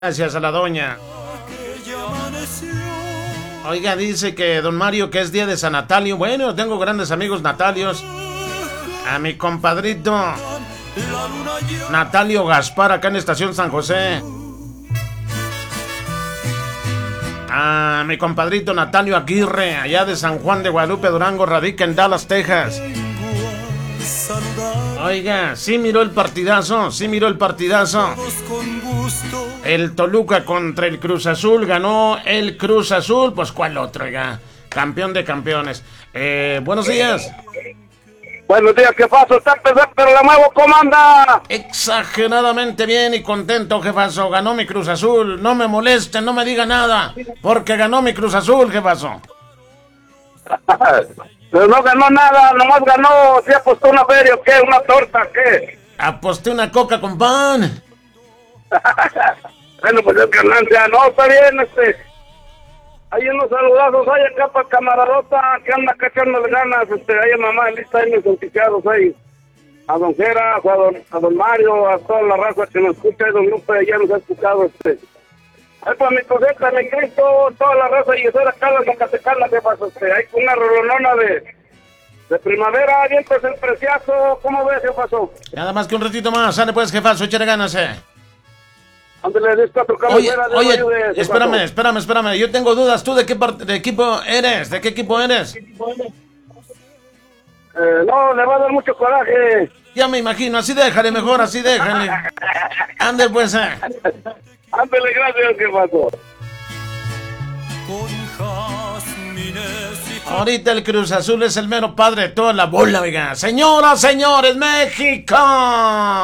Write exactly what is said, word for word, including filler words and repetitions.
Gracias a la doña. Oiga, dice que don Mario que es día de San Natalio. Bueno, tengo grandes amigos natalios. A mi compadrito Natalio Gaspar acá en Estación San José. A mi compadrito Natalio Aguirre allá de San Juan de Guadalupe, Durango, radica en Dallas, Texas. Oiga, sí miró el partidazo, sí miró el partidazo. El Toluca contra el Cruz Azul, ganó el Cruz Azul, pues ¿cuál otro, oiga? Campeón de campeones. Eh, buenos días. Buenos días, ¿qué pasa? Está empezando, pero la muevo, ¿cómo anda? Exageradamente bien y contento, jefazo. Ganó mi Cruz Azul. No me moleste, no me diga nada, porque ganó mi Cruz Azul, jefazo. Pero no ganó nada, nomás ganó, ¿sí apostó una feria o qué? ¿Una torta, qué? Aposté una coca con pan. Bueno, pues es ganancia, no, está bien, este... Hay unos saludazos, hay acá para camaradota, que anda cachándole ganas, este, hay a mamá, lista ahí mis notificados ahí. A don Geras, a don, a don Mario, a toda la raza que nos escucha, don Lupe, ya nos ha escuchado, este... Ahí para mi coseta, mi Cristo, toda la raza, y eso era acá la Zacatecana, que pasa, este, hay una rolonona de... De primavera, vientos el preciazo, ¿cómo ves, qué pasó? Nada más que un ratito más, sale pues, jefazo, échale ganas, eh. Ándale, de cuatro Oye, de oye, de, espérame, espérame, espérame, yo tengo dudas, ¿tú de qué parte de equipo eres? ¿De qué equipo eres? Eh, no, le va a dar mucho coraje. Ya me imagino, así déjale mejor, así déjale. Ande pues, eh. Ándale, gracias, ¿qué pasó? Ahorita el Cruz Azul es el mero padre de toda la bola, oiga. Señoras, señores, México.